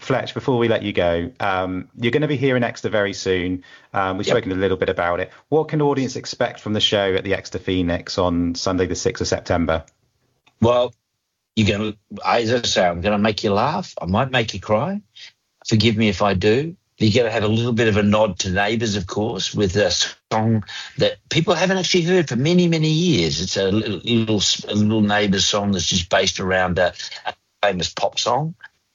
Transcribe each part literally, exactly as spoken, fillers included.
Fletch, before we let you go, um, you're going to be here in Exeter very soon. Um, we've yep. spoken a little bit about it. What can audience expect from the show at the Exeter Phoenix on Sunday, the sixth of September? Well, you're going to, as I say, I'm going to make you laugh. I might make you cry. Forgive me if I do. You're going to have a little bit of a nod to Neighbours, of course, with a song that people haven't actually heard for many, many years. It's a little, little, a little Neighbours song that's just based around a, a famous pop song.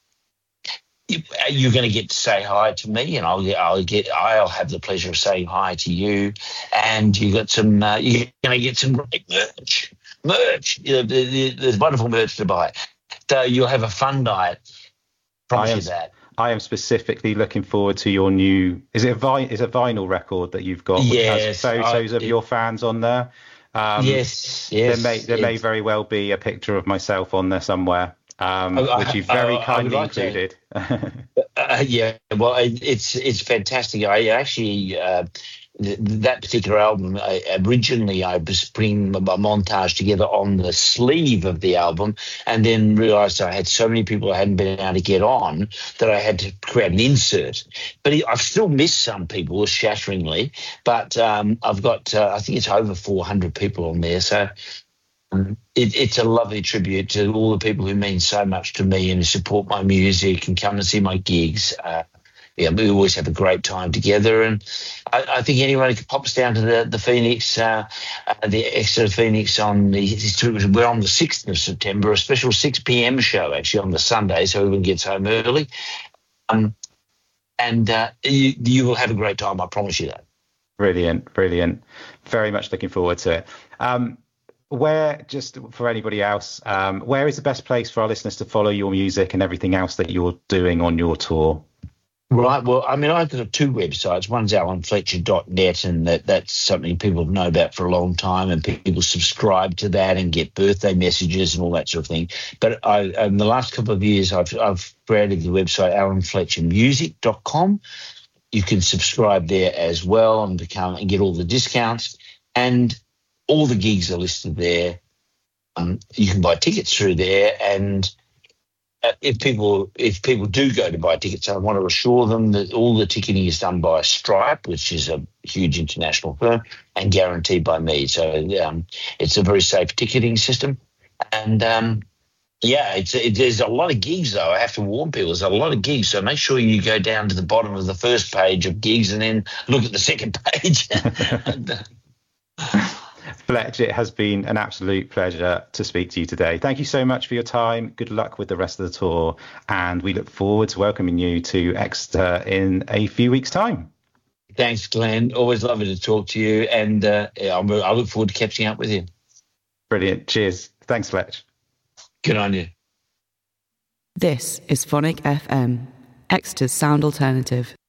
You're going to get to say hi to me, and I'll get, I'll get, I'll have the pleasure of saying hi to you. And you got some, uh, you're going to get some great merch, merch. You know, there's wonderful merch to buy. So you'll have a fun night. Promise I am, you that. I am specifically looking forward to your new. Is it a vi- is a vinyl record that you've got? Which yes, has photos I, of your fans on there. Um, yes, yes. There may there yes. may very well be a picture of myself on there somewhere. Um, I, which you very I, kindly I like included. uh, yeah, well, it's it's fantastic. I actually uh, th- that particular album. I, originally, I was putting a montage together on the sleeve of the album, and then realised I had so many people I hadn't been able to get on that I had to create an insert. But I've still missed some people shatteringly. But um, I've got uh, I think it's over four hundred people on there. So. It, it's a lovely tribute to all the people who mean so much to me and support my music and come and see my gigs. Uh, yeah, we always have a great time together, and I, I think anyone who pops down to the the Phoenix, uh, uh, the Exeter Phoenix on the we're on the sixth of September, a special six p.m. show actually on the Sunday, so everyone gets home early, um, and uh, you, you will have a great time. I promise you that. Brilliant, brilliant. Very much looking forward to it. Um, Where, just for anybody else, um, where is the best place for our listeners to follow your music and everything else that you're doing on your tour? Right. Well, I mean, I've got two websites. One's alan fletcher dot net, and that, that's something people have known about for a long time, and people subscribe to that and get birthday messages and all that sort of thing. But I, in the last couple of years, I've, I've created the website alan fletcher music dot com. You can subscribe there as well and become and get all the discounts. And all the gigs are listed there. Um, you can buy tickets through there, and uh, if people if people do go to buy tickets, I want to assure them that all the ticketing is done by Stripe, which is a huge international firm, and guaranteed by me. So um, it's a very safe ticketing system. And um, yeah, it's it, there's a lot of gigs though. I have to warn people, there's a lot of gigs. So make sure you go down to the bottom of the first page of gigs and then look at the second page. and, uh, Fletch, it has been an absolute pleasure to speak to you today. Thank you so much for your time. Good luck with the rest of the tour. And we look forward to welcoming you to Exeter in a few weeks' time. Thanks, Glenn. Always lovely to talk to you. And uh, I look forward to catching up with you. Brilliant. Cheers. Thanks, Fletch. Good on you. This is Phonic F M, Exeter's sound alternative.